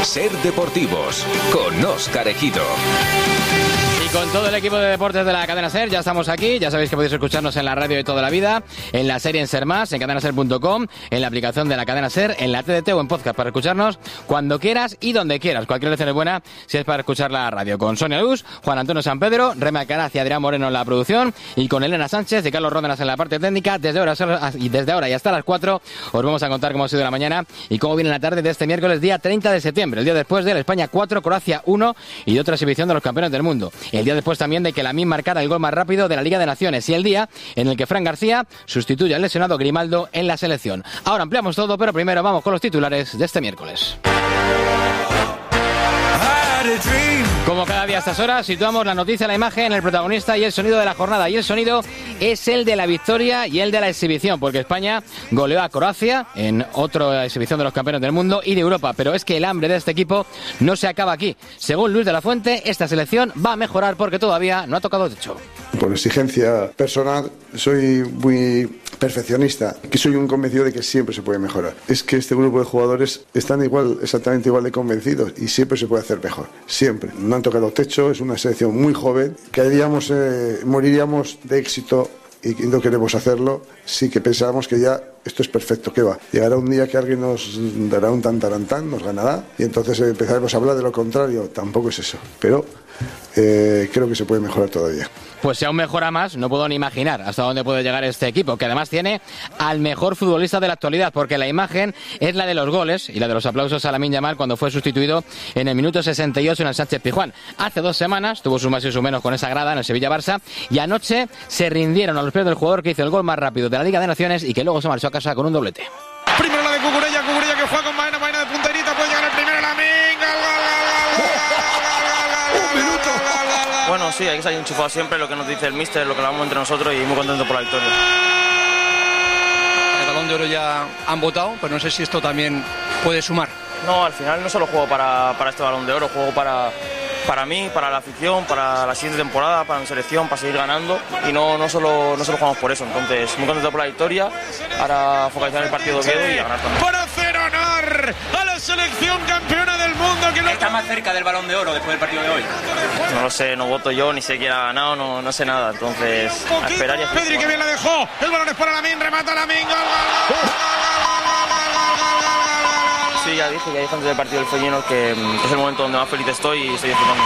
Ser Deportivos, con Óscar Ejido. Y con todo el equipo de deportes de la cadena SER, ya estamos aquí. Ya sabéis que podéis escucharnos en la radio de toda la vida, en la serie en SER Más, en cadenaser.com, en la aplicación de la cadena SER, en la TDT o en podcast para escucharnos cuando quieras y donde quieras. Cualquier lección es buena si es para escuchar la radio. Con Sonia Luz, Juan Antonio San Pedro, Rema Alcaraz y Adrián Moreno en la producción, y con Elena Sánchez y Carlos Ródenas en la parte técnica. Desde ahora y hasta las 4 os vamos a contar cómo ha sido la mañana y cómo viene la tarde de este miércoles, día 30 de septiembre, el día después de la España 4, Croacia 1 y de otra exhibición de los campeones del mundo. El día después también de que Lamine marcara el gol más rápido de la Liga de Naciones, y el día en el que Fran García sustituye al lesionado Grimaldo en la selección. Ahora ampliamos todo, pero primero vamos con los titulares de este miércoles. Como cada día a estas horas, situamos la noticia, la imagen, el protagonista y el sonido de la jornada. Y el sonido es el de la victoria y el de la exhibición, porque España goleó a Croacia en otra exhibición de los campeones del mundo y de Europa. Pero es que el hambre de este equipo no se acaba aquí. Según Luis de la Fuente, esta selección va a mejorar porque todavía no ha tocado techo. Por exigencia personal, soy muy perfeccionista, que soy un convencido de que siempre se puede mejorar. Es que este grupo de jugadores están exactamente igual de convencidos y siempre se puede hacer mejor, siempre. No han tocado techo, es una selección muy joven, caeríamos, moriríamos de éxito y no queremos hacerlo. Sí que pensábamos que ya esto es perfecto, ¿qué va? Llegará un día que alguien nos dará un tantarantán, nos ganará y entonces empezaremos a hablar de lo contrario. Tampoco es eso, pero creo que se puede mejorar todavía. Pues si aún mejora más, no puedo ni imaginar hasta dónde puede llegar este equipo, que además tiene al mejor futbolista de la actualidad, porque la imagen es la de los goles y la de los aplausos a Lamine Yamal cuando fue sustituido en el minuto 68 en el Sánchez-Pizjuán. Hace 2 semanas tuvo sus más y sus menos con esa grada en el Sevilla-Barça, y anoche se rindieron a los pies del jugador que hizo el gol más rápido de la Liga de Naciones y que luego se marchó a casa con un doblete. Primero la de Cucurella que juega con Baena de punterita, puede llegar el primero, Lamine, Bueno, sí, hay que salir enchufado siempre, lo que nos dice el míster, lo que hablamos entre nosotros, y muy contento por la victoria. El Balón de Oro ya han votado, pero no sé si esto también puede sumar. No, al final no solo juego para este Balón de Oro, juego para mí, para la afición, para la siguiente temporada, para mi selección, para seguir ganando, y no solo jugamos por eso. Entonces, muy contento por la victoria, ahora focalizar en el partido de Oviedo y a ganar también. Para hacer honor a la selección campeona del mundo que ¿Está más cerca del Balón de Oro después del partido de hoy? No lo sé, no voto yo, ni sé quién ha ganado, no sé nada, entonces a esperar y a Pedri que bien la dejó, el balón es para Lamine, remata Lamine, gol. Sí, ya dije antes del partido del Feyenoord que es el momento donde más feliz estoy y estoy disfrutando.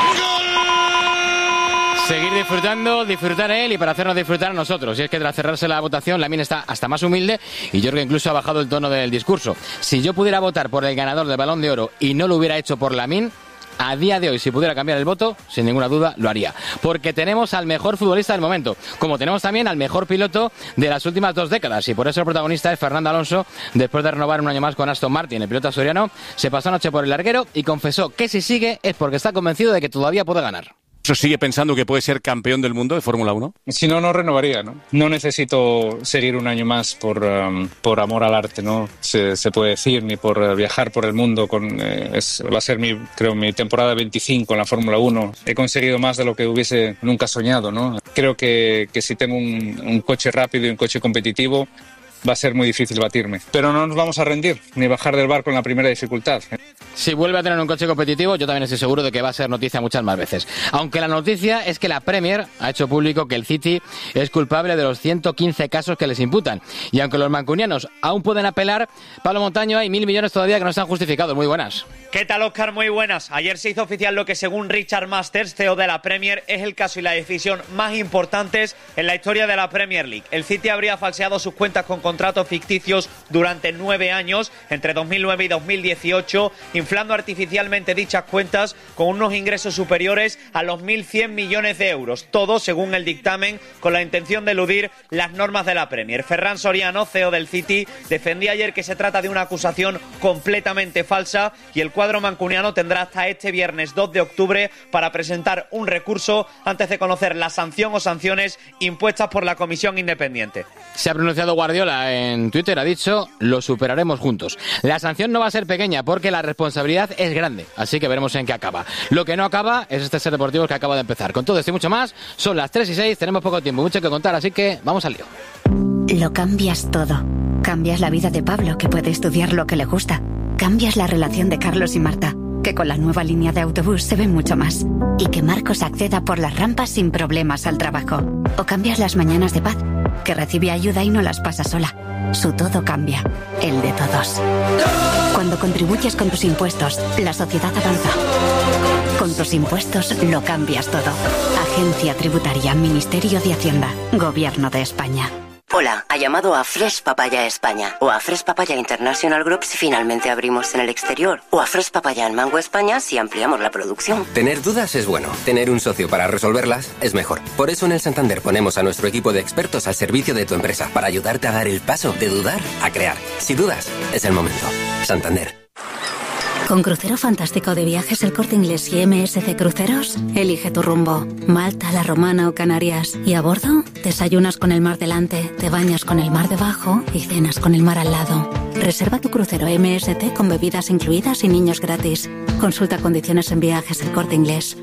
Seguir disfrutando, disfrutar él y para hacernos disfrutar a nosotros. Y es que tras cerrarse la votación, Lamine está hasta más humilde y yo creo que incluso ha bajado el tono del discurso. Si yo pudiera votar por el ganador del Balón de Oro y no lo hubiera hecho por Lamine, a día de hoy, si pudiera cambiar el voto, sin ninguna duda lo haría. Porque tenemos al mejor futbolista del momento, como tenemos también al mejor piloto de las últimas 2 décadas. Y por eso el protagonista es Fernando Alonso. Después de renovar un año más con Aston Martin, el piloto asturiano se pasó anoche por el larguero y confesó que si sigue es porque está convencido de que todavía puede ganar. ¿Sigue pensando que puede ser campeón del mundo de Fórmula 1? Si no, no renovaría, ¿no? No necesito seguir un año más por amor al arte, ¿no? Se puede decir, ni por viajar por el mundo. Va a ser mi temporada 25 en la Fórmula 1. He conseguido más de lo que hubiese nunca soñado, ¿no? Creo que si tengo un coche rápido y un coche competitivo, va a ser muy difícil batirme. Pero no nos vamos a rendir, ni bajar del barco en la primera dificultad. Si vuelve a tener un coche competitivo, yo también estoy seguro de que va a ser noticia muchas más veces. Aunque la noticia es que la Premier ha hecho público que el City es culpable de los 115 casos que les imputan. Y aunque los mancunianos aún pueden apelar, Pablo Montaño, hay 1.000 millones todavía que no están justificados. Muy buenas. ¿Qué tal, Óscar? Muy buenas. Ayer se hizo oficial lo que, según Richard Masters, CEO de la Premier, es el caso y la decisión más importantes en la historia de la Premier League. El City habría falseado sus cuentas con contratos ficticios durante 9 años, entre 2009 y 2018, inflando artificialmente dichas cuentas con unos ingresos superiores a los 1.100 millones de euros. Todo, según el dictamen, con la intención de eludir las normas de la Premier. Ferran Soriano, CEO del City, defendía ayer que se trata de una acusación completamente falsa y el cuadro mancuniano tendrá hasta este viernes 2 de octubre para presentar un recurso antes de conocer la sanción o sanciones impuestas por la comisión independiente. Se ha pronunciado Guardiola en Twitter, ha dicho: lo superaremos juntos. La sanción no va a ser pequeña porque la responsabilidad es grande, así que veremos en qué acaba. Lo que no acaba es este Ser Deportivo que acaba de empezar. Con todo esto y mucho más, son las 3:06, tenemos poco tiempo, mucho que contar, así que vamos al lío. Lo cambias todo. Cambias la vida de Pablo, que puede estudiar lo que le gusta. Cambias la relación de Carlos y Marta. que con la nueva línea de autobús se ve mucho más. Y que Marcos acceda por las rampas sin problemas al trabajo. O cambias las mañanas de Paz, que recibe ayuda y no las pasa sola. Su todo cambia, el de todos. Cuando contribuyes con tus impuestos, la sociedad avanza. Con tus impuestos lo cambias todo. Agencia Tributaria, Ministerio de Hacienda, Gobierno de España. Hola, ha llamado a Fresh Papaya España o a Fresh Papaya International Group si finalmente abrimos en el exterior o a Fresh Papaya en Mango España si ampliamos la producción. Tener dudas es bueno, tener un socio para resolverlas es mejor. Por eso en el Santander ponemos a nuestro equipo de expertos al servicio de tu empresa para ayudarte a dar el paso de dudar a crear. Si dudas, es el momento. Santander. Con Crucero Fantástico de Viajes El Corte Inglés y MSC Cruceros, elige tu rumbo. Malta, La Romana o Canarias. Y a bordo, desayunas con el mar delante, te bañas con el mar debajo y cenas con el mar al lado. Reserva tu crucero MSC con bebidas incluidas y niños gratis. Consulta condiciones en Viajes El Corte Inglés.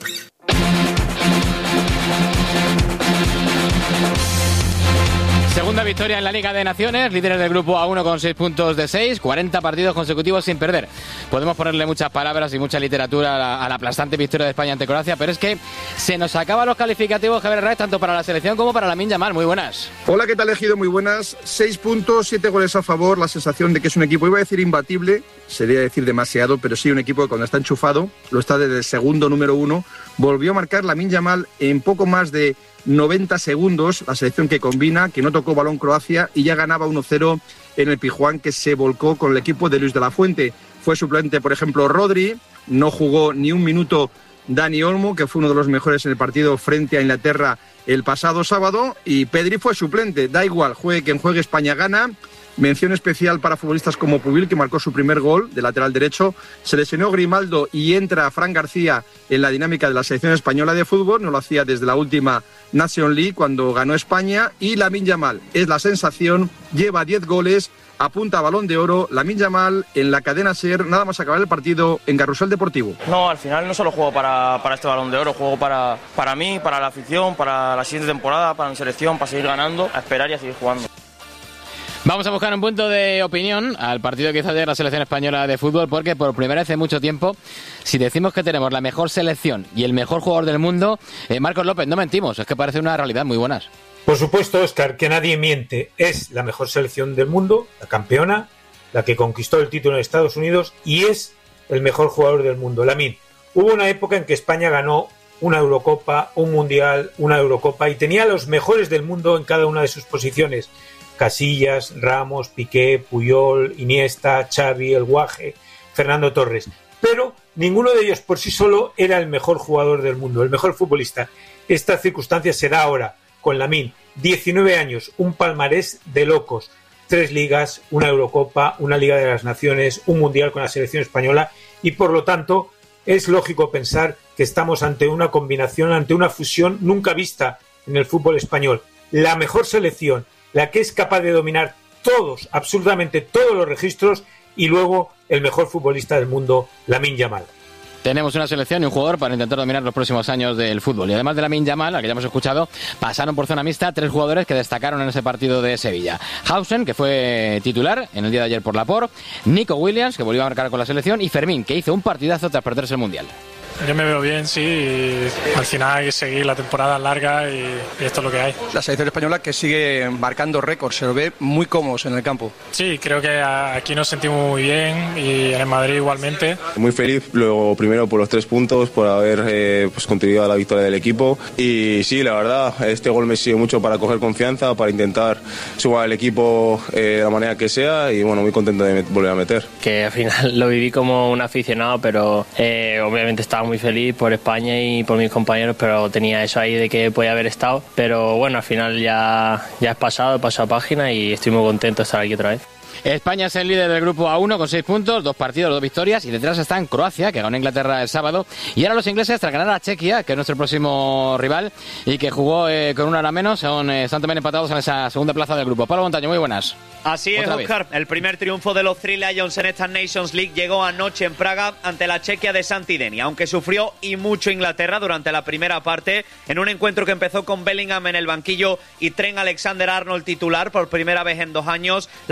Segunda victoria en la Liga de Naciones, líderes del grupo A1 con 6 puntos de 6, 40 partidos consecutivos sin perder. Podemos ponerle muchas palabras y mucha literatura a la aplastante victoria de España ante Croacia, pero es que se nos acaban los calificativos, Javier Hernández, tanto para la selección como para Lamine Yamal. Muy buenas. Hola, ¿qué tal, Ejido? Muy buenas. 6 puntos, 7 goles a favor, la sensación de que es un equipo, iba a decir imbatible, sería decir demasiado, pero sí un equipo que cuando está enchufado, lo está desde el segundo número 1, volvió a marcar Lamine Yamal en poco más de 90 segundos, la selección que combina, que no tocó balón Croacia y ya ganaba 1-0 en el Pijuán, que se volcó con el equipo de Luis de la Fuente. Fue suplente, por ejemplo, Rodri, no jugó ni un minuto Dani Olmo, que fue uno de los mejores en el partido frente a Inglaterra el pasado sábado, y Pedri fue suplente. Da igual, juegue quien juegue, España gana. Mención especial para futbolistas como Pubil, que marcó su primer gol de lateral derecho. Se lesionó Grimaldo y entra Fran García en la dinámica de la selección española de fútbol. No lo hacía desde la última Nation League cuando ganó España. Y Lamine Yamal es la sensación, lleva 10 goles, apunta a Balón de Oro. Lamine Yamal en la cadena SER, nada más acabar el partido en Carrusel Deportivo. No, al final no solo juego para este Balón de Oro, juego para mí, para la afición, para la siguiente temporada, para mi selección, para seguir ganando, a esperar y a seguir jugando. Vamos a buscar un punto de opinión al partido que hizo ayer la selección española de fútbol, porque por primera vez en mucho tiempo, si decimos que tenemos la mejor selección y el mejor jugador del mundo, Marcos López, no mentimos, es que parece una realidad. Muy buenas. Por supuesto, Óscar, que nadie miente. Es la mejor selección del mundo, la campeona, la que conquistó el título en Estados Unidos y es el mejor jugador del mundo, Lamine. Hubo una época en que España ganó una Eurocopa, un Mundial, una Eurocopa y tenía a los mejores del mundo en cada una de sus posiciones. Casillas, Ramos, Piqué, Puyol, Iniesta, Xavi, El Guaje, Fernando Torres. Pero ninguno de ellos por sí solo era el mejor jugador del mundo, el mejor futbolista. Esta circunstancia se da ahora con Lamine. 19 años, un palmarés de locos. 3 ligas, una Eurocopa, una Liga de las Naciones, un Mundial con la selección española y por lo tanto es lógico pensar que estamos ante una combinación, ante una fusión nunca vista en el fútbol español. La mejor selección, la que es capaz de dominar todos, absolutamente todos los registros y luego el mejor futbolista del mundo, Lamine Yamal. Tenemos una selección y un jugador para intentar dominar los próximos años del fútbol. Y además de Lamine Yamal, al que ya hemos escuchado, pasaron por zona mixta 3 jugadores que destacaron en ese partido de Sevilla. Hausen, que fue titular en el día de ayer por Laporte, Nico Williams, que volvió a marcar con la selección, y Fermín, que hizo un partidazo tras perderse el Mundial. Yo me veo bien, sí, y al final hay que seguir, la temporada larga y esto es lo que hay. La selección española que sigue marcando récords, se lo ve muy cómodos en el campo. Sí, creo que aquí nos sentimos muy bien y en el Madrid igualmente. Muy feliz, luego primero por los 3 puntos, por haber contribuido a la victoria del equipo y sí, la verdad, este gol me sirve mucho para coger confianza, para intentar sumar al equipo de la manera que sea y bueno, muy contento de volver a meter. Que al final lo viví como un aficionado, pero obviamente estaba muy feliz por España y por mis compañeros, pero tenía eso ahí de que podía haber estado, pero bueno, al final ya es pasado, he pasado página y estoy muy contento de estar aquí otra vez. España es el líder del grupo A1 con 6 puntos, 2 partidos, 2 victorias, y detrás están Croacia, que ganó Inglaterra el sábado, y ahora los ingleses tras ganar a Chequia, que es nuestro próximo rival y que jugó con una hora menos, están también empatados en esa segunda plaza del grupo. Pablo Montaño, muy buenas. Así es, Óscar. El primer triunfo de los Three Lions en esta Nations League llegó anoche en Praga ante la Chequia de Santideni, aunque sufrió y mucho Inglaterra durante la primera parte, en un encuentro que empezó con Bellingham en el banquillo y Trent Alexander-Arnold titular por primera vez en 2 años. La expulsión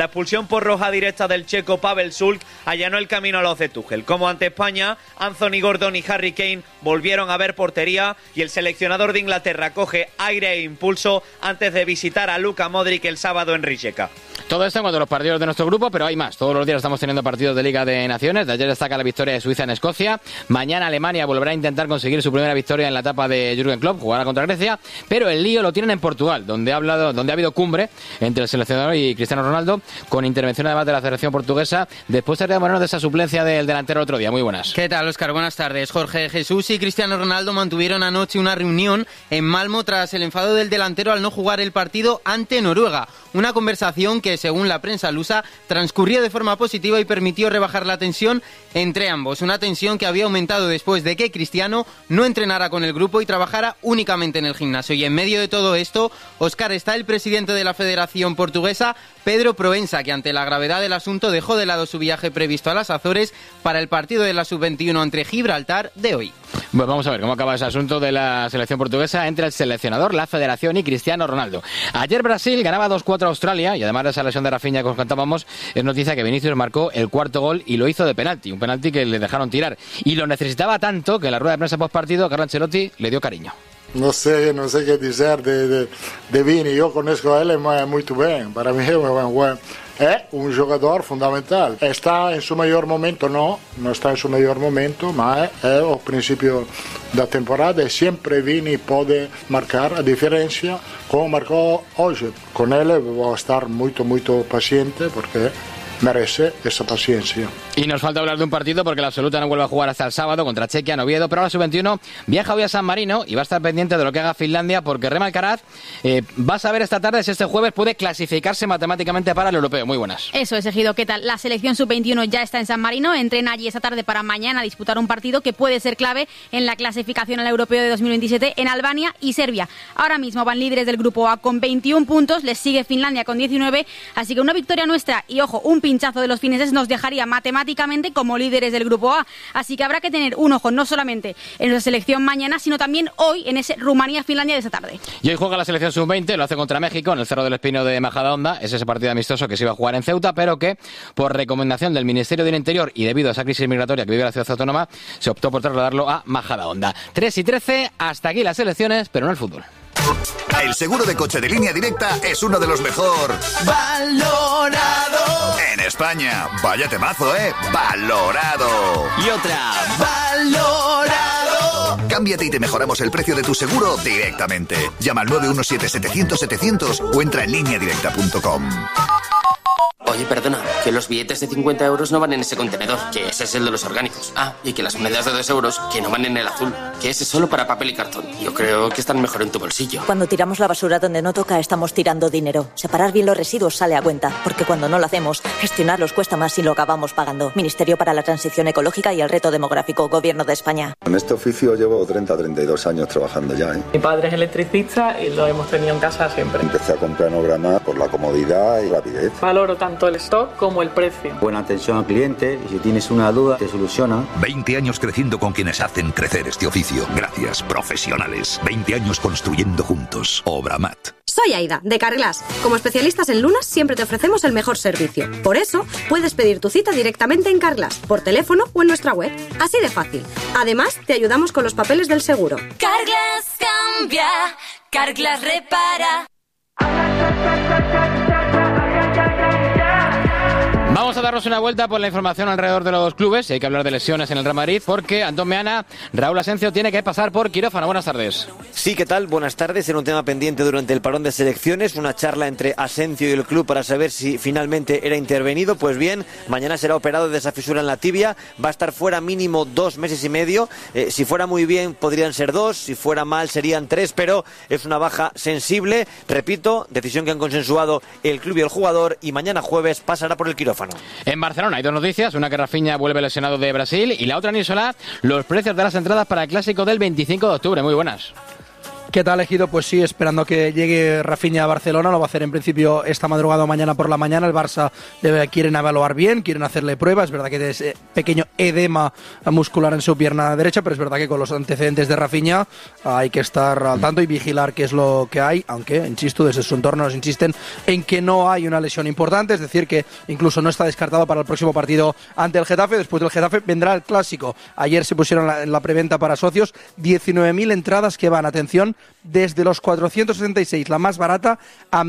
por roja directa del checo Pavel Šulc allanó el camino a los de Tuchel. Como ante España, Anthony Gordon y Harry Kane volvieron a ver portería y el seleccionador de Inglaterra coge aire e impulso antes de visitar a Luka Modric el sábado en Rijeka. Todo esto en cuanto a los partidos de nuestro grupo, pero hay más. Todos los días estamos teniendo partidos de Liga de Naciones. De ayer destaca la victoria de Suiza en Escocia. Mañana Alemania volverá a intentar conseguir su primera victoria en la etapa de Jürgen Klopp, jugará contra Grecia, pero el lío lo tienen en Portugal, donde ha habido cumbre entre el seleccionador y Cristiano Ronaldo, con intervención además de la Federación Portuguesa, después de de esa suplencia del delantero el otro día. Muy buenas. ¿Qué tal, Óscar? Buenas tardes. Jorge Jesús y Cristiano Ronaldo mantuvieron anoche una reunión en Malmo tras el enfado del delantero al no jugar el partido ante Noruega. Una conversación que, según la prensa lusa, transcurrió de forma positiva y permitió rebajar la tensión entre ambos. Una tensión que había aumentado después de que Cristiano no entrenara con el grupo y trabajara únicamente en el gimnasio. Y en medio de todo esto, Óscar, está el presidente de la Federación Portuguesa, Pedro Proença, que ante la gravedad del asunto dejó de lado su viaje previsto a las Azores para el partido de la Sub-21 entre Gibraltar de hoy. Pues vamos a ver cómo acaba ese asunto de la selección portuguesa entre el seleccionador, la Federación y Cristiano Ronaldo. Ayer Brasil ganaba 2-4 a Australia y además de esa lesión de Rafinha que os contábamos, es noticia que Vinicius marcó el cuarto gol y lo hizo de penalti, un penalti que le dejaron tirar. Y lo necesitaba tanto que en la rueda de prensa post partido Carlo Ancelotti le dio cariño. No sé qué decir de Vini, yo conozco a él muy bien, para mí es un jugador fundamental. Está en su mayor momento, no está en su mayor momento, ma è al principio da temporada siempre Vini puede marcar a diferencia como marcó hoy. Con él voy a estar muy paciente porque merece esa paciencia. Y nos falta hablar de un partido porque la absoluta no vuelve a jugar hasta el sábado contra Chequia en Oviedo, pero la Sub-21 viaja hoy a San Marino y va a estar pendiente de lo que haga Finlandia porque Rema Alcaraz va a saber esta tarde si este jueves puede clasificarse matemáticamente para el europeo. Muy buenas. Eso es, Ejido. ¿Qué tal? La selección Sub-21 ya está en San Marino, entrena allí esta tarde para mañana disputar un partido que puede ser clave en la clasificación al europeo de 2027 en Albania y Serbia. Ahora mismo van líderes del grupo A con 21 puntos, les sigue Finlandia con 19, así que una victoria nuestra y, ojo, un pinchazo de los fineses nos dejaría matemáticamente como líderes del grupo A. Así que habrá que tener un ojo no solamente en nuestra selección mañana, sino también hoy en ese Rumanía-Finlandia de esta tarde. Y hoy juega la selección Sub-20, lo hace contra México en el Cerro del Espino de Majadahonda. Es ese partido amistoso que se iba a jugar en Ceuta, pero que por recomendación del Ministerio del Interior y debido a esa crisis migratoria que vive la ciudad autónoma, se optó por trasladarlo a Majadahonda. 3:13, hasta aquí las selecciones, pero no el fútbol. El seguro de coche de Línea Directa es uno de los mejor valorado en España. Vaya temazo, valorado. Y otra, valorado. Cámbiate y te mejoramos el precio de tu seguro directamente. Llama al 917-700-700 o entra en lineadirecta.com. Oye, perdona, que los billetes de 50 euros no van en ese contenedor, que ese es el de los orgánicos. Ah, y que las monedas de 2 euros, que no van en el azul, que ese es solo para papel y cartón. Yo creo que están mejor en tu bolsillo. Cuando tiramos la basura donde no toca, estamos tirando dinero. Separar bien los residuos sale a cuenta, porque cuando no lo hacemos, gestionarlos cuesta más y lo acabamos pagando. Ministerio para la Transición Ecológica y el Reto Demográfico, Gobierno de España. En este oficio llevo 32 años trabajando ya. Mi padre es electricista y lo hemos tenido en casa siempre. Empecé a comprar en Obramar por la comodidad y rapidez. Valoro tanto el stock como el precio. Buena atención al cliente y si tienes una duda te soluciona. 20 años creciendo con quienes hacen crecer este oficio. Gracias, profesionales. 20 años construyendo juntos. Obramat. Soy Aida, de Carglass. Como especialistas en lunas siempre te ofrecemos el mejor servicio. Por eso puedes pedir tu cita directamente en Carglass, por teléfono o en nuestra web. Así de fácil. Además, te ayudamos con los papeles del seguro. Carglass cambia, Carglass repara. Vamos a darnos una vuelta por la información alrededor de los clubes. Y hay que hablar de lesiones en el Real Madrid porque Antón Meana, Raúl Asencio tiene que pasar por quirófano. Buenas tardes. Sí, ¿qué tal? Buenas tardes. Era un tema pendiente durante el parón de selecciones, una charla entre Asencio y el club para saber si finalmente era intervenido. Pues bien, mañana será operado de esa fisura en la tibia. Va a estar fuera mínimo 2 meses y medio. Si fuera muy bien podrían ser 2, si fuera mal serían 3, pero es una baja sensible. Repito, decisión que han consensuado el club y el jugador y mañana jueves pasará por el quirófano. En Barcelona hay 2 noticias, una que Rafinha vuelve lesionado de Brasil y la otra, Nil Solá, los precios de las entradas para el clásico del 25 de octubre. Muy buenas. ¿Qué tal, Ejido? Pues sí, esperando que llegue Rafinha a Barcelona, lo va a hacer en principio esta madrugada o mañana por la mañana. El Barça quieren evaluar bien, quieren hacerle pruebas. Es verdad que tiene ese pequeño edema muscular en su pierna derecha, pero es verdad que con los antecedentes de Rafinha hay que estar al tanto y vigilar qué es lo que hay, aunque, insisto, desde su entorno nos insisten en que no hay una lesión importante, es decir, que incluso no está descartado para el próximo partido ante el Getafe. Después del Getafe vendrá el Clásico. Ayer se pusieron en la preventa para socios 19.000 entradas que van, atención, desde los 466, la más barata, a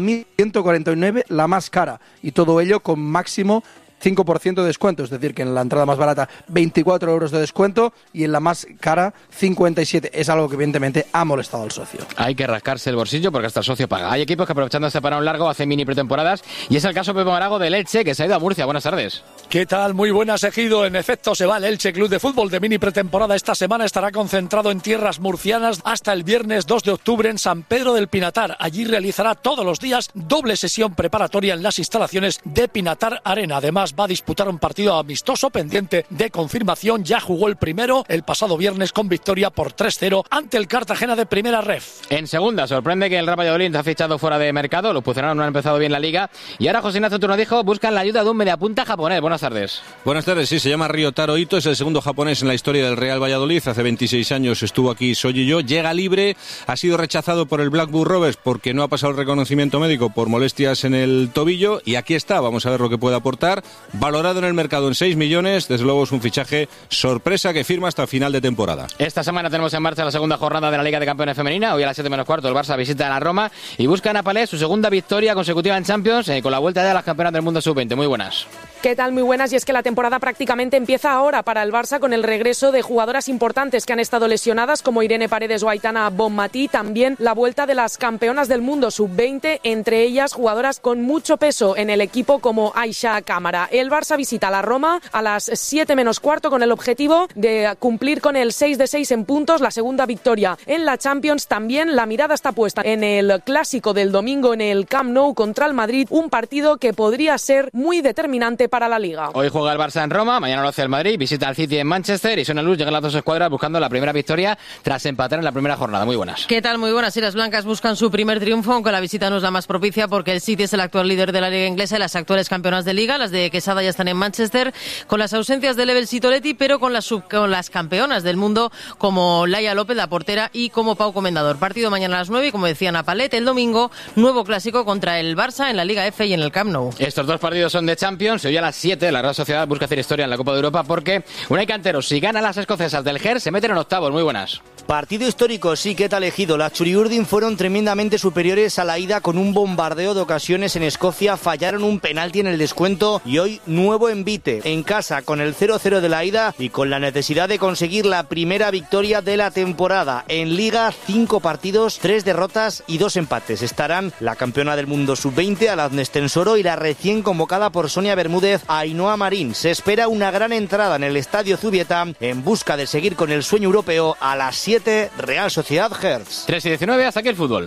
1.149, la más cara. Y todo ello con máximo 5% de descuento, es decir, que en la entrada más barata 24 euros de descuento y en la más cara 57. Es algo que evidentemente ha molestado al socio. Hay que rascarse el bolsillo porque hasta el socio paga. Hay equipos que aprovechando este parón largo hacen mini pretemporadas y es el caso Pepe Marago del Elche, que se ha ido a Murcia. Buenas tardes. ¿Qué tal? Muy buenas, Ejido. En efecto, se va el Elche Club de Fútbol de mini pretemporada. Esta semana estará concentrado en tierras murcianas hasta el viernes 2 de octubre en San Pedro del Pinatar. Allí realizará todos los días doble sesión preparatoria en las instalaciones de Pinatar Arena. Además, va a disputar un partido amistoso pendiente de confirmación. Ya jugó el primero el pasado viernes con victoria por 3-0 ante el Cartagena de Primera Ref. En segunda, sorprende que el Real Valladolid ha fichado fuera de mercado. Los puceranos no han empezado bien la liga. Y ahora José Ignacio Turno buscan la ayuda de un mediapunta japonés. Buenas tardes. Buenas tardes, sí, se llama Ryotaro Ito, es el segundo japonés en la historia del Real Valladolid. Hace 26 años estuvo aquí Soji-yo. Llega libre, ha sido rechazado por el Blackburn Rovers porque no ha pasado el reconocimiento médico por molestias en el tobillo. Y aquí está, vamos a ver lo que puede aportar. Valorado en el mercado en 6 millones, desde luego es un fichaje sorpresa que firma hasta final de temporada. Esta semana tenemos en marcha la segunda jornada de la Liga de Campeones Femenina. Hoy a las 7:15 el Barça visita a la Roma y buscan a Palés su segunda victoria consecutiva en Champions con la vuelta de las campeonas del mundo sub-20. Muy buenas. ¿Qué tal? Muy buenas. Y es que la temporada prácticamente empieza ahora para el Barça con el regreso de jugadoras importantes que han estado lesionadas como Irene Paredes o Aitana Bonmatí. También la vuelta de las campeonas del mundo sub-20, entre ellas jugadoras con mucho peso en el equipo como Aisha Cámara. El Barça visita a la Roma a las 7:15 con el objetivo de cumplir con el 6 de 6 en puntos, la segunda victoria en la Champions. También la mirada está puesta en el clásico del domingo en el Camp Nou contra el Madrid, un partido que podría ser muy determinante para la Liga. Hoy juega el Barça en Roma, mañana lo hace el Madrid, visita al City en Manchester y son a luz llegan las dos escuadras buscando la primera victoria tras empatar en la primera jornada. Muy buenas. ¿Qué tal? Muy buenas. Y las blancas buscan su primer triunfo, aunque la visita no es la más propicia porque el City es el actual líder de la Liga inglesa y las actuales campeonas de Liga. Las de Quesada ya están en Manchester, con las ausencias de Lebel Sitoletti, pero con las campeonas del mundo como Laia López, la portera, y como Pau Comendador. Partido mañana a las 9 y, como decía Napalet, el domingo, nuevo clásico contra el Barça en la Liga F y en el Camp Nou. Estos dos partidos son de Champions. Hoy a las 7 la Real Sociedad busca hacer historia en la Copa de Europa porque Unai Cantero, si gana las escocesas del Ger, se meten en octavos. Muy buenas. Partido histórico, sí, ¿qué tal, Ejido? Las Churiurdin fueron tremendamente superiores a la ida con un bombardeo de ocasiones en Escocia, fallaron un penalti en el descuento y hoy nuevo envite en casa con el 0-0 de la ida y con la necesidad de conseguir la primera victoria de la temporada. En Liga, 5 partidos, 3 derrotas y 2 empates. Estarán la campeona del mundo sub-20, Aladnes Tensoro, y la recién convocada por Sonia Bermúdez, Ainhoa Marín. Se espera una gran entrada en el Estadio Zubieta en busca de seguir con el sueño europeo. A las 7, Real Sociedad Hertz. 3:19, hasta aquí el fútbol.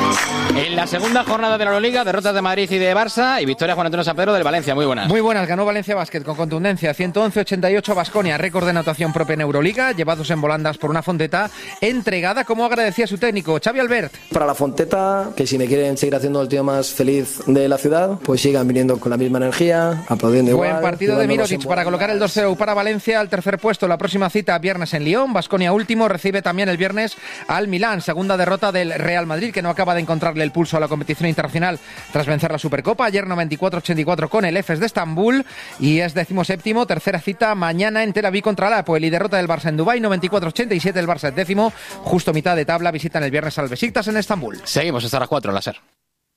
En la segunda jornada de la Euroliga, derrotas de Madrid y de Barça y victoria Juan Antonio San Pedro del Valencia. Muy buenas. Muy buenas, ganó Valencia Basket con contundencia, 111-88 Baskonia, récord de anotación propia en Euroliga, llevados en volandas por una Fonteta entregada, como agradecía su técnico, Xavi Albert. Para la Fonteta, que si me quieren seguir haciendo el tío más feliz de la ciudad, pues sigan viniendo con la misma energía, aplaudiendo igual. Buen partido de Mirotic para colocar el 2-0 para Valencia al tercer puesto. La próxima cita viernes en Lyon, Baskonia último, recibe también el viernes al Milán. Segunda derrota del Real Madrid, que no acaba de encontrarle el pulso a la competición internacional tras vencer la Supercopa. Ayer 94-84 con el Efes de Estambul y es 17º, tercera cita mañana en Tel Aviv contra el Apoel y derrota del Barça en Dubái, 94-87 el Barça es 10º, justo mitad de tabla, visitan el viernes al Besiktas en Estambul. Seguimos hasta las 4, la SER.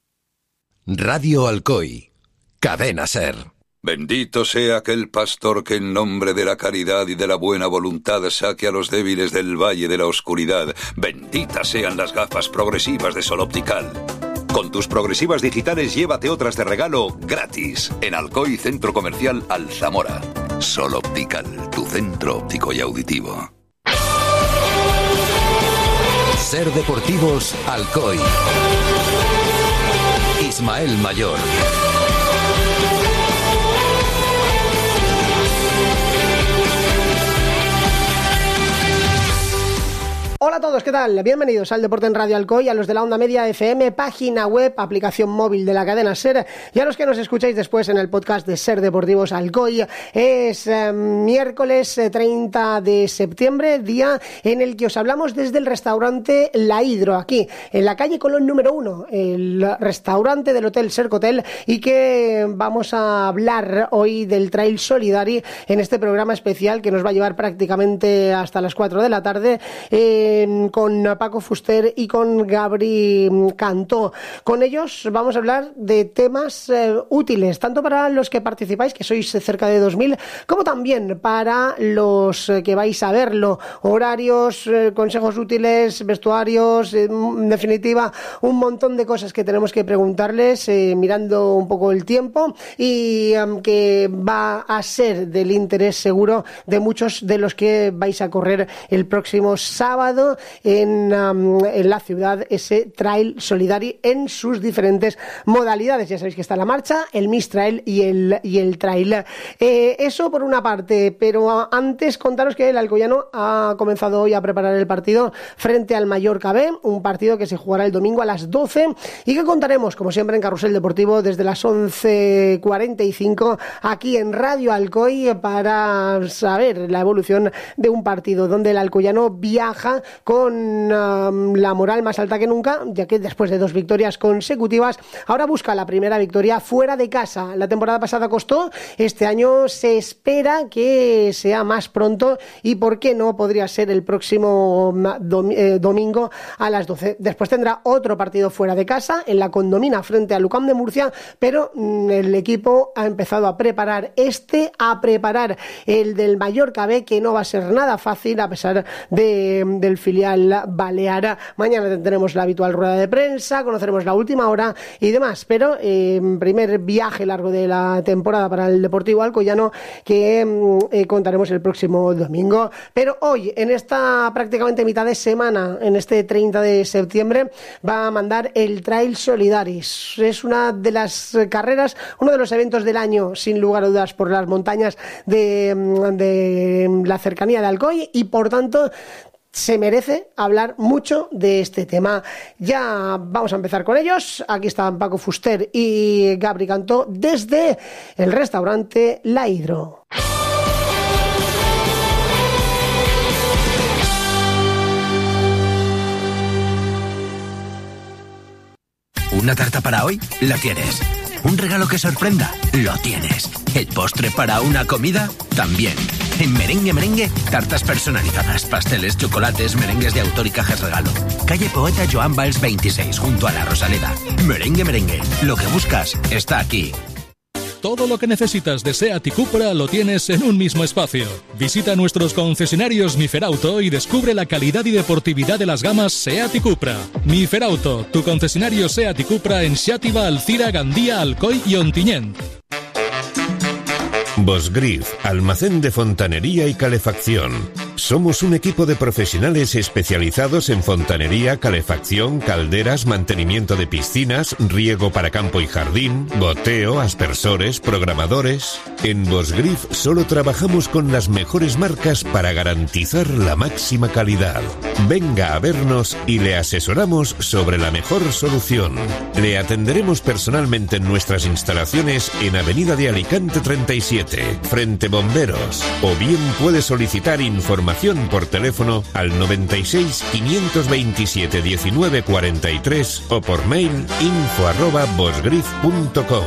Radio Alcoy, Cadena SER. Bendito sea aquel pastor que en nombre de la caridad y de la buena voluntad saque a los débiles del valle de la oscuridad. Benditas sean las gafas progresivas de Sol Optical. Con tus progresivas digitales llévate otras de regalo gratis en Alcoy Centro Comercial Alzamora. Sol Optical, tu centro óptico y auditivo. SER Deportivos Alcoy. Ismael Mayor. Hola Hola a todos, ¿qué tal? Bienvenidos al Deporte en Radio Alcoy, a los de la Onda Media FM, página web, aplicación móvil de la cadena SER y a los que nos escucháis después en el podcast de SER Deportivos Alcoy. Es miércoles 30 de septiembre, día en el que os hablamos desde el restaurante La Hidro, aquí en la calle Colón número 1, el restaurante del Hotel Sercotel, y que vamos a hablar hoy del Trail Solidari en este programa especial que nos va a llevar prácticamente hasta las 4 de la tarde. Con Paco Fuster y con Gabri Cantó. Con ellos vamos a hablar de temas útiles, tanto para los que participáis, que sois cerca de 2.000, como también para los que vais a verlo. Horarios, consejos útiles, vestuarios, en definitiva, un montón de cosas que tenemos que preguntarles mirando un poco el tiempo y que va a ser del interés seguro de muchos de los que vais a correr el próximo sábado en la ciudad, ese Trail Solidari en sus diferentes modalidades. Ya sabéis que está la marcha, el Mist Trail y el Trail. Eso por una parte, pero antes contaros que el alcoyano ha comenzado hoy a preparar el partido frente al Mallorca B, un partido que se jugará el domingo a las 12 y que contaremos, como siempre, en Carrusel Deportivo desde las 11:45 aquí en Radio Alcoy para saber la evolución de un partido donde el alcoyano viaja con la moral más alta que nunca, ya que después de 2 victorias consecutivas ahora busca la primera victoria fuera de casa. La temporada pasada costó, este año se espera que sea más pronto y por qué no podría ser el próximo domingo a las 12. Después tendrá otro partido fuera de casa en la Condomina frente al UCAM de Murcia, pero el equipo ha empezado a preparar el del Mallorca B, que no va a ser nada fácil a pesar del filial balear. Mañana tendremos la habitual rueda de prensa, conoceremos la última hora y demás, pero primer viaje largo de la temporada para el Deportivo Alcoyano que contaremos el próximo domingo. Pero hoy, en esta prácticamente mitad de semana, en este 30 de septiembre, va a mandar el Trail Solidaris. Es una de las carreras, uno de los eventos del año, sin lugar a dudas, por las montañas de la cercanía de Alcoy y por tanto se merece hablar mucho de este tema. Ya vamos a empezar con ellos. Aquí están Paco Fuster y Gabri Cantó desde el restaurante La Hidro. ¿Una tarta para hoy? La tienes. ¿Un regalo que sorprenda? Lo tienes. ¿El postre para una comida? También. En Merengue, tartas personalizadas, pasteles, chocolates, merengues de autor y cajas regalo. Calle Poeta Joan Valls 26, junto a la Rosaleda. Merengue, lo que buscas está aquí. Todo lo que necesitas de SEAT y Cupra lo tienes en un mismo espacio. Visita nuestros concesionarios Miferauto y descubre la calidad y deportividad de las gamas SEAT y Cupra. Miferauto, tu concesionario SEAT y Cupra en Xàtiva, Alcira, Gandía, Alcoy y Ontinyent. Bosgrif, almacén de fontanería y calefacción. Somos un equipo de profesionales especializados en fontanería, calefacción, calderas, mantenimiento de piscinas, riego para campo y jardín, goteo, aspersores, programadores. En Bosgrif solo trabajamos con las mejores marcas para garantizar la máxima calidad. Venga a vernos y le asesoramos sobre la mejor solución. Le atenderemos personalmente en nuestras instalaciones en Avenida de Alicante 37, frente Bomberos, o bien puede solicitar información por teléfono al 96 527 19 43 o por mail info@bosgrif.com.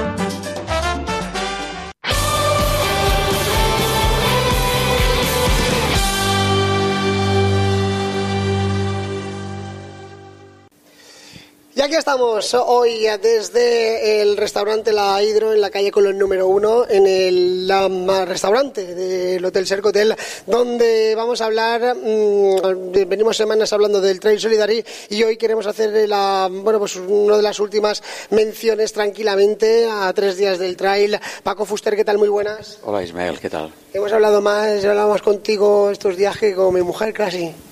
Y aquí estamos hoy desde el restaurante La Hidro en la calle Colón número 1, en el restaurante del Hotel Sercotel, donde vamos a hablar, venimos semanas hablando del Trail Solidari y hoy queremos hacer una de las últimas menciones tranquilamente a 3 días del Trail. Paco Fuster, ¿qué tal? Muy buenas. Hola Ismael, ¿qué tal? Hemos hablado más contigo estos días que con mi mujer casi.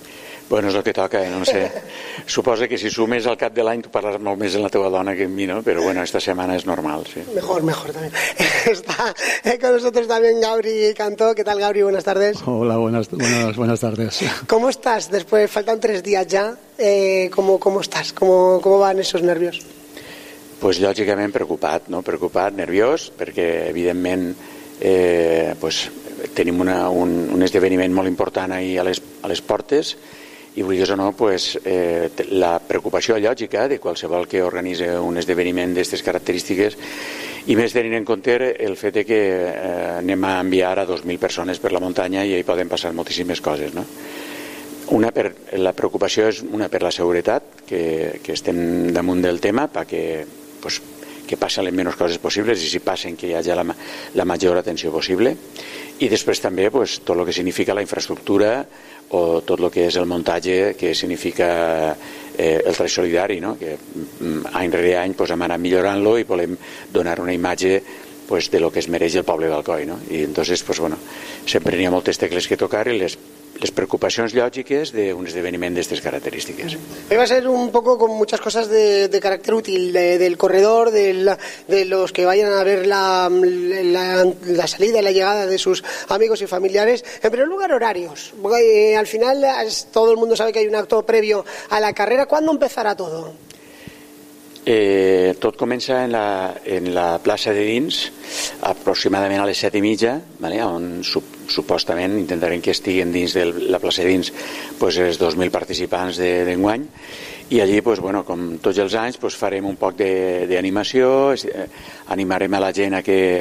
Bueno, és el que toca, no sé. Suposa que si sumes al cap de l'any tu parles molt més en la teva dona que en mi, ¿no? Pero bueno, esta semana es normal, sí. Mejor también. Está con nosotros también Gabri Cantó. ¿Qué tal, Gabri? Buenas tardes. Hola, buenas tardes. ¿Cómo estás? Después, faltan 3 días ya. ¿Cómo estás? ¿Cómo van esos nervios? Pues lògicament preocupat, no? Preocupat, nerviós, perquè evidentment pues, tenim un esdeveniment molt important ahir a les portes, i vulguis o no, pues, la preocupació lògica de qualsevol que organitza un esdeveniment d'aquestes característiques, i més tenint en compte el fet que anem a enviar a 2.000 persones per la muntanya i hi poden passar moltíssimes coses, no? La preocupació és una per la seguretat, que estem damunt del tema perquè pues, que passen les menys coses possibles i si passen que hi hagi la major atenció possible, i després també pues, tot el que significa la infraestructura o tot el que és el muntatge que significa el Trail Solidari, no? Que any rere any pues, hem anat millorant-lo i volem donar una imatge pues, de lo que es mereix el poble d'Alcoi, no? I entonces pues, bueno, sempre n'hi ha moltes tecles que tocar i les preocupacions lògiques d'un esdeveniment d'aquestes característiques. Hoy va a ser un poco con muchas cosas de carácter útil, del corredor, de los que vayan a ver la salida y la llegada de sus amigos y familiares. En primer lugar, horarios. Al final todo el mundo sabe que hay un acto previo a la carrera. ¿Cuándo empezará todo? Tot comença en la plaça de dins aproximadament a les 7:30, ¿vale? On supostament intentarem que estiguen dins de la plaça de dins pues, els 2.000 participants d'enguany, i allí pues, bueno, com tots els anys pues, farem un poc d'animació, animarem a la gent a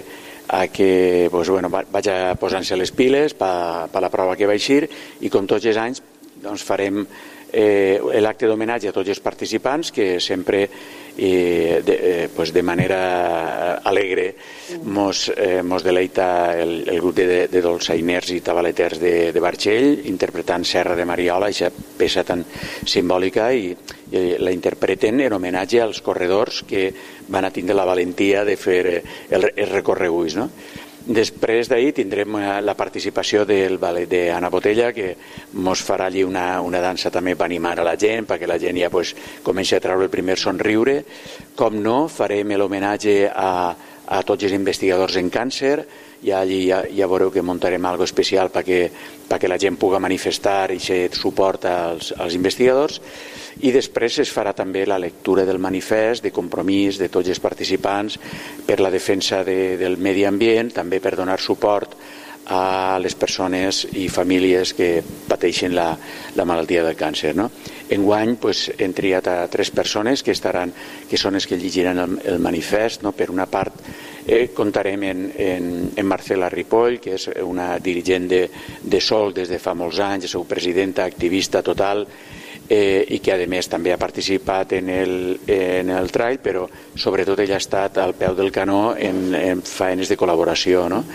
que pues, bueno, vagi posant-se les piles per la prova que va eixir, i com tots els anys doncs, farem l'acte d'homenatge a tots els participants que sempre pues de manera alegre mos deleita el grup de dolçainers i tabaleters de Barxell interpretant Serra de Mariola, aquesta peça tan simbòlica, i la interpreten en homenatge als corredors que van a tindre la valentia de fer els recorreguts, no? Després d'ahir tindrem la participació del ballet d'Anna Botella, que mos farà allí una dansa també per animar a la gent, perquè la gent ja pues, comenci a treure el primer somriure. Com no, farem l'homenatge a tots els investigadors en càncer, i allí ja veureu que muntarem algo especial perquè la gent pugui manifestar i ser suport als investigadors. I després es farà també la lectura del manifest de compromís de tots els participants per la defensa del medi ambient, també per donar suport a les persones i famílies que pateixen la malaltia del càncer, no? Enguany pues, hem triat a 3 persones que són les que llegiran el manifest, no? Per una part comptarem en Marcela Ripoll, que és una dirigent de Sol des de fa molts anys, és presidenta, activista total, i que a més també ha participat en el trail, però sobretot ella ha estat al peu del canó en faenes de col·laboració, no?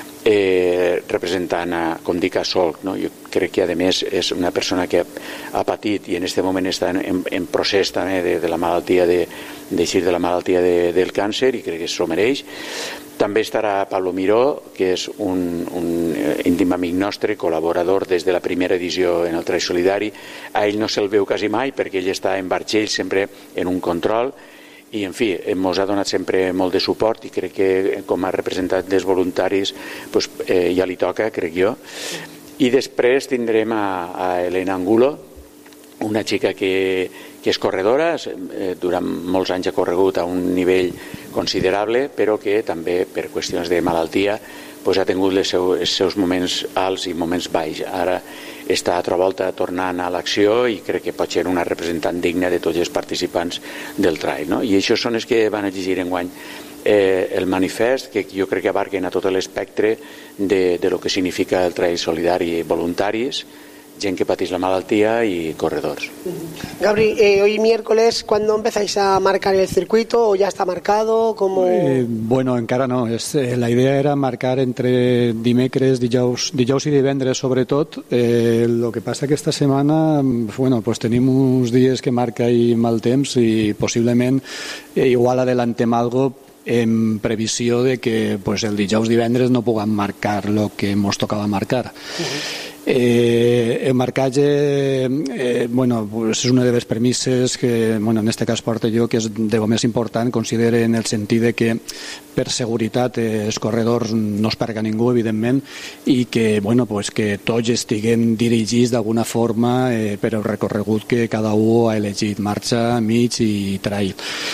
Representant, com dic, a Solc, no? Jo crec que a més és una persona que ha patit i en aquest moment està en procés també de la malaltia d'eixir de la malaltia del càncer, i crec que s'ho mereix. També estarà Pablo Miró, que és un íntim amic nostre, col·laborador des de la primera edició en el Trail Solidari. A ell no se'l veu quasi mai perquè ell està en Barxell sempre en un control, i en fi, ens ha donat sempre molt de suport, i crec que com a representant dels voluntaris pues, ja li toca, crec jo. I després tindrem a Elena Angulo, una xica que és corredora, durant molts anys ha corregut a un nivell considerable, però que també per qüestions de malaltia pues, ha tingut els seus moments alts i moments baix. Ara està a altra volta tornant a l'acció i crec que pot ser una representant digna de tots els participants del trail, no? I això són els que van exigir enguany el manifest, que jo crec que abarquen a tot l'espectre de lo que significa el Trail Solidari, voluntaris, gent que pateix la malaltia y corredores. Gabri, hoy miércoles, ¿cuándo empezáis a marcar el circuito o ya está marcado? Bueno, encara no. La idea era marcar entre dimecres, dijous i divendres sobretot. Lo que passa que esta setmana, bueno, pues tenim uns dies que marca i mal temps i possiblement igual adellantem algo en previsió de que pues, el dijous divendres no puguem marcar lo que ens tocava marcar. El marcatge pues és una de les premisses que en este cas porto jo, que és de lo més important, considere en el sentit de que per seguretat els corredors no es perga ningú, evidentment, i que, que tots estiguen dirigits d'alguna forma per el recorregut que cada un ha elegit, marxa, mig i trail.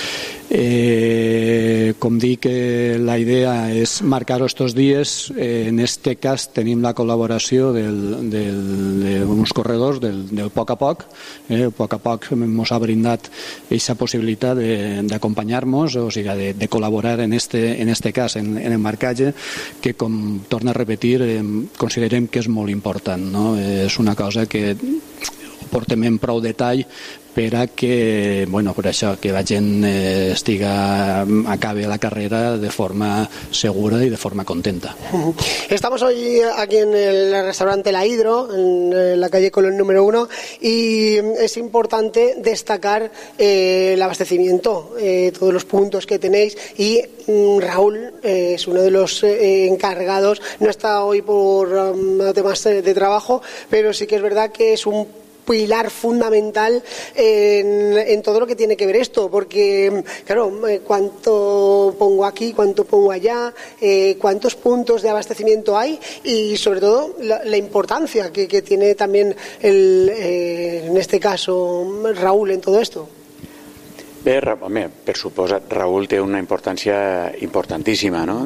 Com dic, la idea és marcar estos dies. En este cas tenim la col·laboració d'uns corredors del poc a poc. El poc a poc ens ha brindat aquesta possibilitat d'acompanyar-nos, o sigui, de col·laborar en este cas, en el marcatge, que, com torno a repetir, considerem que és molt important, no? És una cosa que portem en prou detall per a que, per això, que la gent acabe la carrera de forma segura y de forma contenta. Estamos hoy aquí en el restaurante La Hidro, en la calle Colón número 1, y es importante destacar el abastecimiento, todos los puntos que tenéis, y Raúl es uno de los encargados. No está hoy por temas de trabajo, pero sí que es verdad que es un pilar fundamental en todo lo que tiene que ver esto, porque claro, cuánto pongo aquí, cuánto pongo allá, cuántos puntos de abastecimiento hay, y sobre todo la importancia que tiene también en este caso Raúl en todo esto. Bé, per suposat, Raúl té una importància importantíssima, no?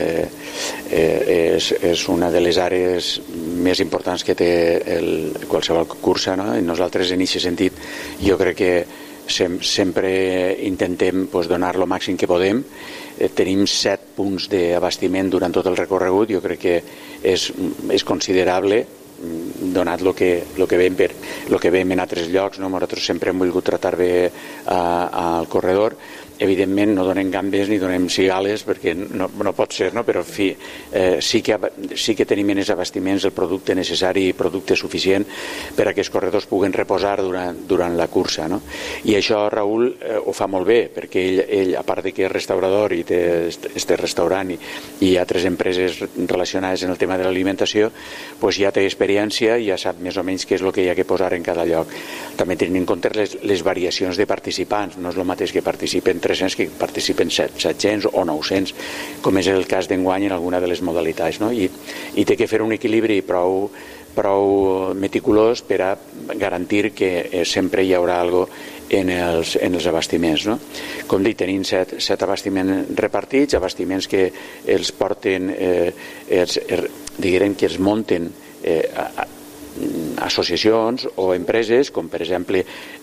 És una de les àrees més importants que té qualsevol cursa, no? I nosaltres, en aquest sentit, jo crec que sempre intentem donar lo màxim que podem. Tenim 7 punts d'abastiment durant tot el recorregut. Jo crec que és considerable, donat el que veiem en altres llocs, no? Nosaltres sempre hem volgut tratar bé al corredor. Evidentment no donem gambes ni donem cigales, perquè no pot ser, no? Però en fi, sí que tenim en els abastiments el producte necessari i producte suficient per a que els corredors puguen reposar durant la cursa, no? I això Raúl ho fa molt bé, perquè ell, a part de que és restaurador i té este restaurant i altres empreses relacionades en el tema de l'alimentació, doncs ja té experiència i ja sap més o menys què és el que hi ha que posar en cada lloc. També tenint en compte les variacions de participants. No és el mateix que participen 300 que participen 700 o 900, com és el cas d'enguany en alguna de les modalitats, no? I té que fer un equilibri prou meticulós per a garantir que sempre hi haurà alguna cosa en els abastiments, no? Com dic, tenim 7 abastiments repartits, abastiments que els porten, diguem que els munten associacions o empreses, com per exemple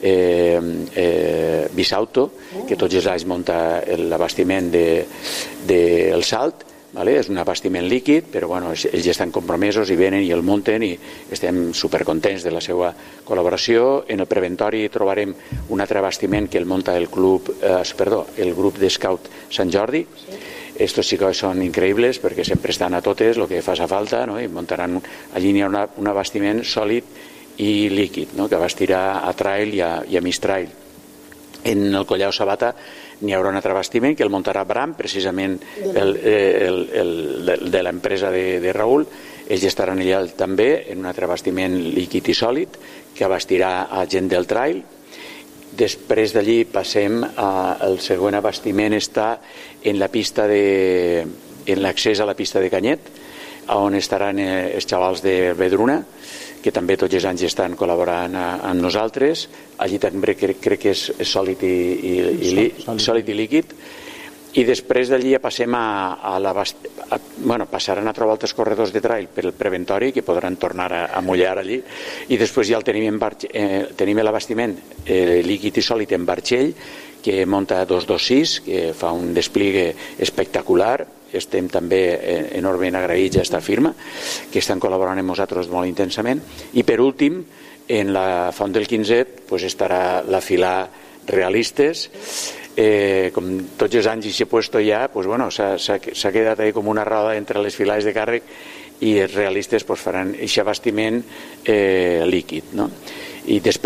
Bisauto, que tots els anys munta l'abastiment del Salt. És un abastiment líquid, però ells ja estan compromesos i venen i el munten, i estem supercontents de la seva col·laboració. En el preventori trobarem un altre abastiment que el munta el grup d'Scout Sant Jordi. Estos sí que són increïbles perquè sempre estan a totes el que faci falta, no? I muntaran allí hi ha un abastiment sòlid i líquid, no? Que abastirà a trail i a mig trail. En el Collao Sabata n'hi haurà un altre abastiment que el muntarà Bram, precisament de l'empresa de Raúl. Ells estaran allà també en un altre abastiment líquid i sòlid que abastirà a gent del trail. Després d'allí passem al següent abastiment, està en l'accés a la pista de Canyet, on estaran els xavals de Vedruna, que també tots els anys estan col·laborant amb nosaltres. Allí també crec que és sòlid i líquid. I després d'allí ja passem passaran a trobar altres corredors de trail per el preventori que podran tornar a mullar allí, i després ja el tenim l'abastiment líquid i sòlid en Barxell, que munta 226, que fa un despliegue espectacular. Estem també enormement agraïts a aquesta firma, que estan col·laborant amb nosaltres molt intensament. I per últim, en la Font del 15 estarà la fila Realistes. Com tots els anys i s'ha puesto ja, s'ha quedat ahí com una roda entre les filades de càrrec, i els Realistes faran aquest abastiment líquid, no? I després